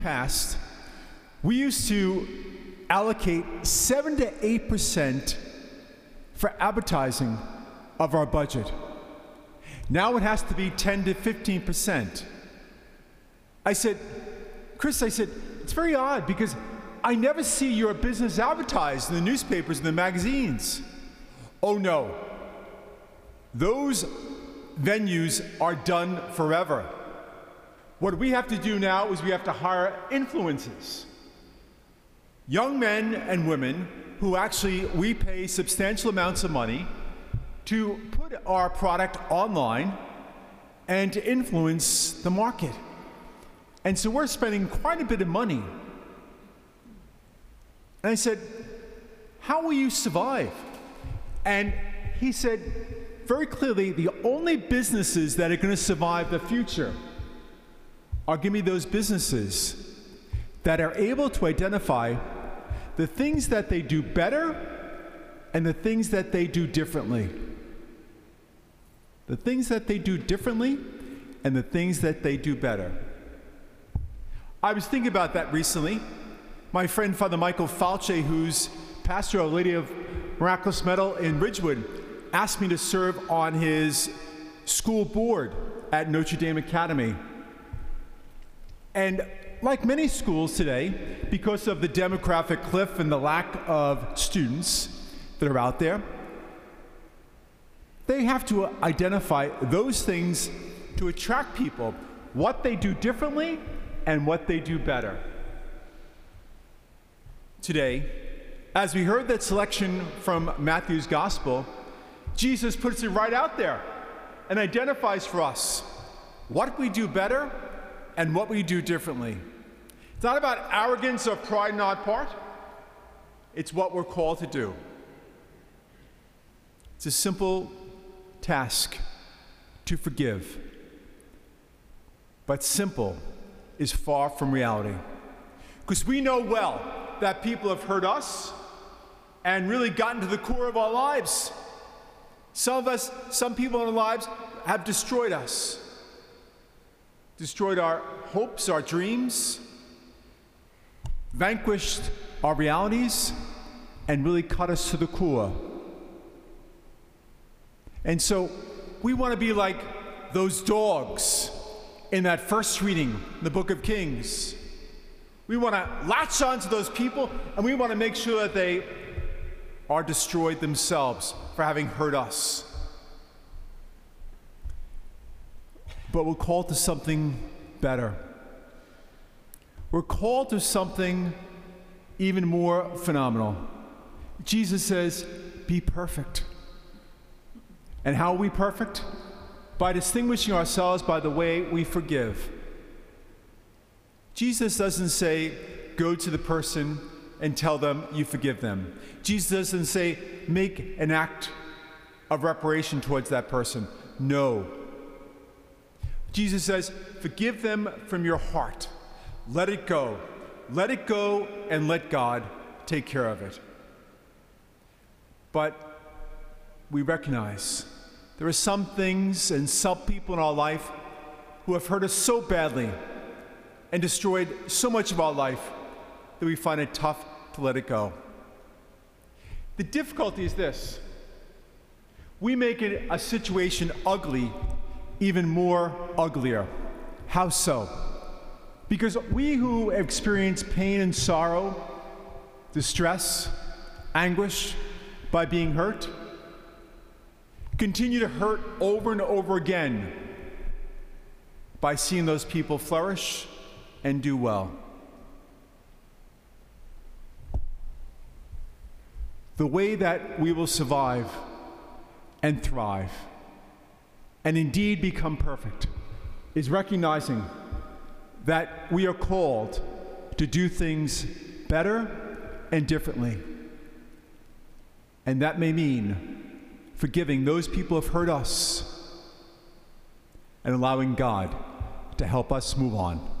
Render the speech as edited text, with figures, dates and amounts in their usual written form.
Past, we used to allocate 7 to 8% for advertising of our budget. Now it has to be 10 to 15%. I said, Chris, it's very odd because I never see your business advertised in the newspapers and the magazines. Oh no, those venues are done forever. What we have to do now is we have to hire influencers. Young men and women who actually we pay substantial amounts of money to put our product online and to influence the market. And so we're spending quite a bit of money. And I said, how will you survive? And he said very clearly, the only businesses that are going to survive the future are going to be those businesses that are able to identify the things that they do better and the things that they do differently. The things that they do differently and the things that they do better. I was thinking about that recently. My friend Father Michael Falche, who's pastor of Our Lady of Miraculous Medal in Ridgewood, asked me to serve on his school board at Notre Dame Academy. And like many schools today, because of the demographic cliff and the lack of students that are out there, they have to identify those things to attract people, what they do differently and what they do better. Today, as we heard that selection from Matthew's Gospel, Jesus puts it right out there and identifies for us what we do better and what we do differently. It's not about arrogance or pride on our part. It's what we're called to do. It's a simple task to forgive. But simple is far from reality. Because we know well that people have hurt us and really gotten to the core of our lives. Some people in our lives have destroyed us. Destroyed our hopes, our dreams, vanquished our realities, and really cut us to the core. And so we want to be like those dogs in that first reading, the Book of Kings. We want to latch on to those people, and we want to make sure that they are destroyed themselves for having hurt us. But we're called to something better. We're called to something even more phenomenal. Jesus says, be perfect. And how are we perfect? By distinguishing ourselves by the way we forgive. Jesus doesn't say, go to the person and tell them you forgive them. Jesus doesn't say, make an act of reparation towards that person. No. Jesus says, forgive them from your heart. Let it go. Let it go and let God take care of it. But we recognize there are some things and some people in our life who have hurt us so badly and destroyed so much of our life that we find it tough to let it go. The difficulty is this: we make it a situation ugly even more uglier. How so? Because we who experience pain and sorrow, distress, anguish by being hurt, continue to hurt over and over again by seeing those people flourish and do well. The way that we will survive and thrive and indeed become perfect is recognizing that we are called to do things better and differently. And that may mean forgiving those people who have hurt us and allowing God to help us move on.